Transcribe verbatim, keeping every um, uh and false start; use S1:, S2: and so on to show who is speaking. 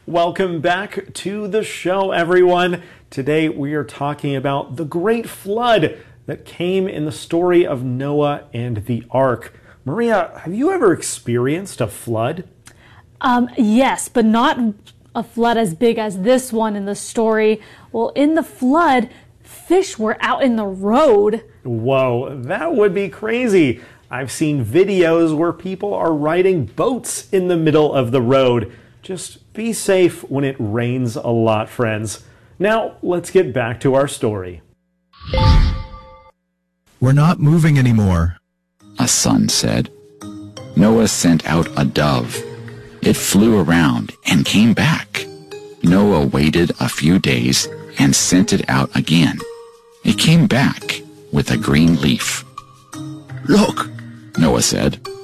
S1: Welcome back to the show, everyone. Today we are talking about the great flood that came in the story of Noah and the ark. Maria, have you ever experienced a flood?
S2: Um, yes, but not a flood as big as this one in the story. Well, in the flood, fish were out in the road.
S1: Whoa, that would be crazy. I've seen videos where people are riding boats in the middle of the road. Just be safe when it rains a lot, friends. Now, let's get back to our story.
S3: We're not moving anymore,
S4: a son said. Noah sent out a dove. It flew around and came back. Noah waited a few days and sent it out again. It came back with a green leaf.
S5: Look,
S4: Noah said.